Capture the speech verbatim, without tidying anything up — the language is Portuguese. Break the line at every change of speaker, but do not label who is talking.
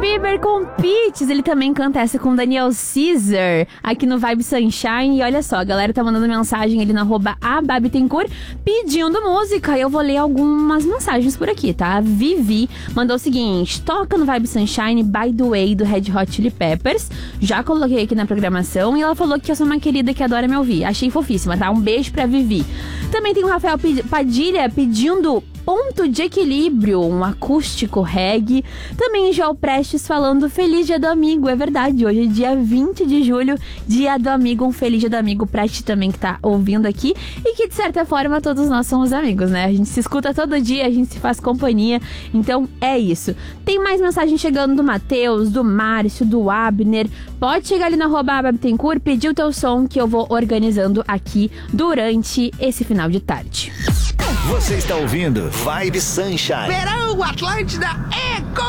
Bieber com Peaches. Ele também canta essa com Daniel Caesar aqui no Vibe Sunshine. E olha só, a galera tá mandando mensagem ali no arroba ababitencourt pedindo música. Eu vou ler algumas mensagens por aqui, tá? A Vivi mandou o seguinte: toca no Vibe Sunshine By The Way do Red Hot Chili Peppers. Já coloquei aqui na programação e ela falou que eu sou uma querida que adora me ouvir. Achei fofíssima, tá? Um beijo pra Vivi. Também tem o Rafael Padilha pedindo Ponto de Equilíbrio, um acústico reggae. Também João Prestes falando Feliz Dia do Amigo. É verdade, hoje é dia vinte de julho, Dia do Amigo. Um Feliz Dia do Amigo pra ti também que tá ouvindo aqui e que de certa forma todos nós somos amigos, né? A gente se escuta todo dia, a gente se faz companhia, então é isso. Tem mais mensagem chegando do Matheus, do Márcio, do Abner. Pode chegar ali na arroba ababitencourt, pedir o teu som que eu vou organizando aqui durante esse final de tarde.
Você está ouvindo Vibe Sunshine.
Verão, Atlântida é